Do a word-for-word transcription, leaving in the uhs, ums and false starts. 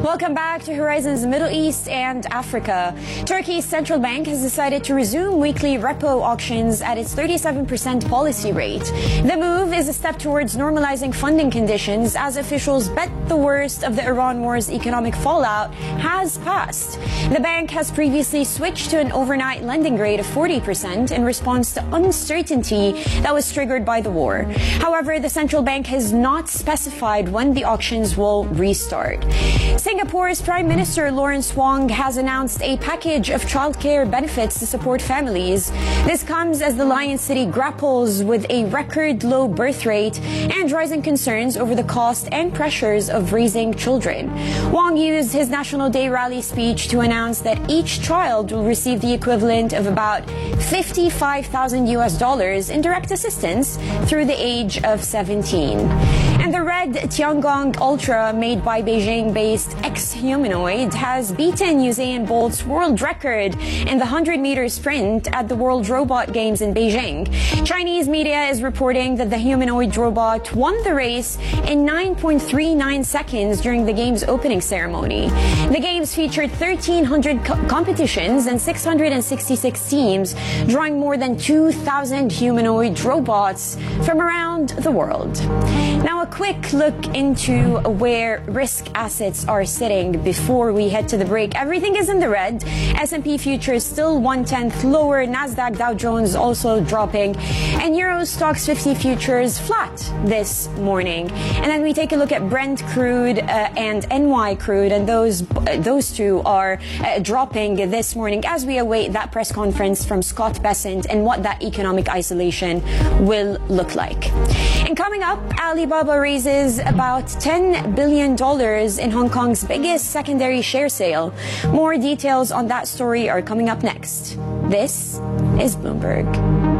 Welcome back to Horizons Middle East and Africa. Turkey's central bank has decided to resume weekly repo auctions at its thirty-seven percent policy rate. The move is a step towards normalizing funding conditions as officials bet the worst of the Iran war's economic fallout has passed. The bank has previously switched to an overnight lending rate of forty percent in response to uncertainty that was triggered by the war. However, the central bank has not specified when the auctions will restart. Singapore's Prime Minister Lawrence Wong has announced a package of childcare benefits to support families. This comes as the Lion City grapples with a record low birth rate and rising concerns over the cost and pressures of raising children. Wong used his National Day rally speech to announce that each child will receive the equivalent of about fifty-five thousand U S dollars in direct assistance through the age of seventeen. And the red Tiangong Ultra, made by Beijing-based X-Humanoid, has beaten Usain Bolt's world record in the one hundred meter sprint at the World Robot Games in Beijing. Chinese media is reporting that the humanoid robot won the race in nine point three nine seconds during the game's opening ceremony. The games featured thirteen hundred co- competitions and six hundred sixty-six teams, drawing more than two thousand humanoid robots from around the world. Now, a quick look into where risk assets are sitting before we head to the break. Everything is in the red. S and P futures still one-tenth lower. NASDAQ Dow Jones also dropping. And Euro Stoxx fifty futures flat this morning. And then we take a look at Brent crude uh, and N Y crude, and those uh, those two are uh, dropping this morning as we await that press conference from Scott Bessent and what that economic isolation will look like. And coming up, Alibaba raises about ten billion dollars in Hong Kong's biggest secondary share sale. More details on that story are coming up next. This is Bloomberg.